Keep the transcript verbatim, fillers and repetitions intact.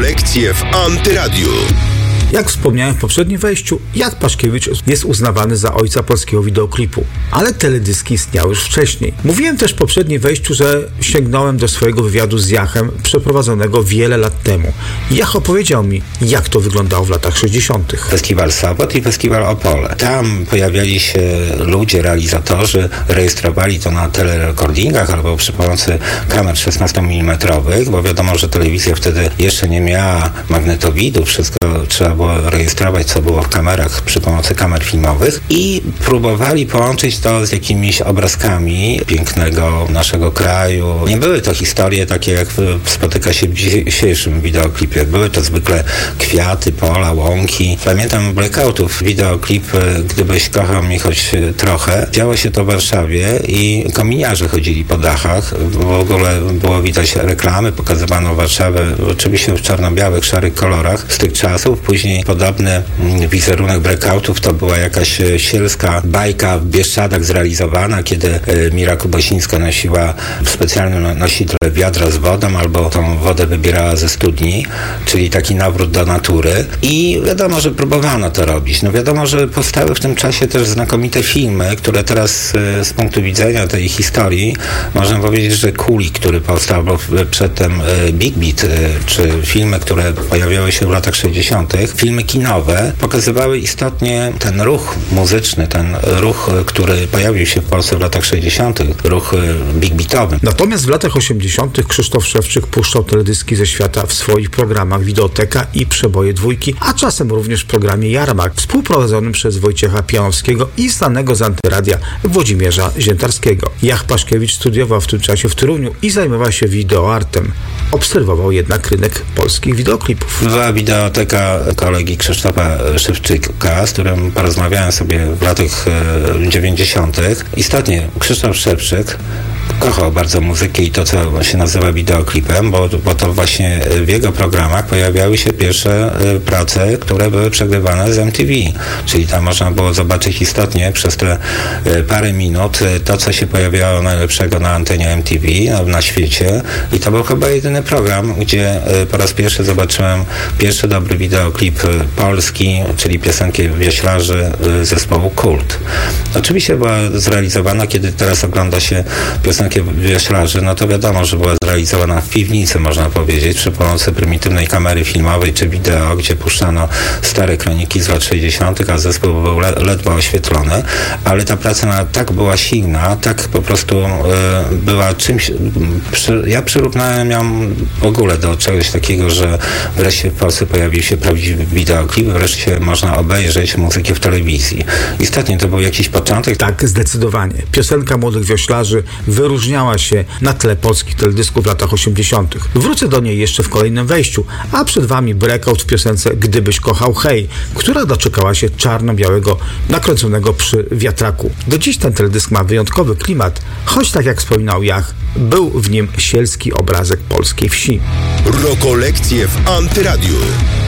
Rokolekcje w Antyradiu. Jak wspomniałem w poprzednim wejściu, Jach Paszkiewicz jest uznawany za ojca polskiego wideoklipu, ale teledyski istniały już wcześniej. Mówiłem też w poprzednim wejściu, że sięgnąłem do swojego wywiadu z Jachem przeprowadzonego wiele lat temu. Jach opowiedział mi, jak to wyglądało w latach sześćdziesiątych. Festiwal Sopot i Festiwal Opole. Tam pojawiali się ludzie, realizatorzy, rejestrowali to na telerekordingach albo przy pomocy kamer szesnastomilimetrowych, bo wiadomo, że telewizja wtedy jeszcze nie miała magnetowidu, wszystko trzeba było rejestrować, co było w kamerach przy pomocy kamer filmowych i próbowali połączyć to z jakimiś obrazkami pięknego naszego kraju. Nie były to historie takie, jak spotyka się w dzisiejszym wideoklipie. Były to zwykle kwiaty, pola, łąki. Pamiętam blackoutów. Wideoklip Gdybyś kochał mnie choć trochę. Działo się to w Warszawie i kominiarze chodzili po dachach. W ogóle było widać reklamy, pokazywano Warszawę oczywiście w czarno-białych, szarych kolorach z tych czasów. Później podobny wizerunek blackoutów to była jakaś sielska bajka w Bieszczadach zrealizowana, kiedy Mira Kubasińska nosiła w specjalnym nosiciele wiadra z wodą albo tą wodę wybierała ze studni, czyli taki nawrót do natury. I wiadomo, że próbowano to robić. No wiadomo, że powstały w tym czasie też znakomite filmy, które teraz z punktu widzenia tej historii można powiedzieć, że Kulik, który powstał przedtem Big Beat, czy filmy, które pojawiały się w latach sześćdziesiątych, filmy kinowe pokazywały istotnie ten ruch muzyczny, ten ruch, który pojawił się w Polsce w latach sześćdziesiątych, ruch big beatowy. Natomiast w latach osiemdziesiątych Krzysztof Szewczyk puszczał teledyski ze świata w swoich programach Wideoteka i Przeboje Dwójki, a czasem również w programie Jarmark, współprowadzonym przez Wojciecha Pianowskiego i znanego z Antyradia Włodzimierza Ziętarskiego. Jach Paszkiewicz studiował w tym czasie w Toruniu i zajmował się wideoartem. Obserwował jednak rynek polskich wideoklipów. Była wideoteka kolegi Krzysztofa Szewczyka, z którym porozmawiałem sobie w latach dziewięćdziesiątych. Istotnie Krzysztof Szewczyk kochał bardzo muzykę i to, co się nazywa wideoklipem, bo, bo to właśnie w jego programach pojawiały się pierwsze y, prace, które były przegrywane z M T V. Czyli tam można było zobaczyć istotnie przez te y, parę minut y, to, co się pojawiało najlepszego na antenie M T V na, na świecie. I to był chyba jedyny program, gdzie y, po raz pierwszy zobaczyłem pierwszy dobry wideoklip y, polski, czyli piosenkę Wioślarzy y, zespołu Kult. Oczywiście była zrealizowana, kiedy teraz ogląda się piosenkę Wioślarzy, no to wiadomo, że była zrealizowana w piwnicy, można powiedzieć, przy pomocy prymitywnej kamery filmowej czy wideo, gdzie puszczano stare kroniki z lat sześćdziesiątych, a zespół był le- ledwo oświetlony, ale ta praca na, tak była silna, tak po prostu y, była czymś, przy, ja przyrównałem ją w ogóle do czegoś takiego, że wreszcie w Polsce pojawił się prawdziwy wideoklip, wreszcie można obejrzeć muzykę w telewizji. Istotnie to był jakiś początek. Tak, zdecydowanie. Piosenka Młodych Wioślarzy wyróżniała się na tle polskich teledysków w latach osiemdziesiątych. Wrócę do niej jeszcze w kolejnym wejściu, a przed wami breakout w piosence Gdybyś kochał hej, która doczekała się czarno-białego, nakręconego przy wiatraku. Do dziś ten teledysk ma wyjątkowy klimat, choć tak jak wspominał Jach, był w nim sielski obrazek polskiej wsi. Rokolekcje w Antyradiu.